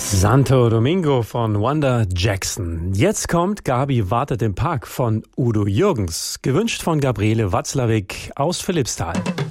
Santo Domingo von Wanda Jackson. Jetzt kommt Gabi wartet im Park von Udo Jürgens, gewünscht von Gabriele Watzlawick aus Philippsthal.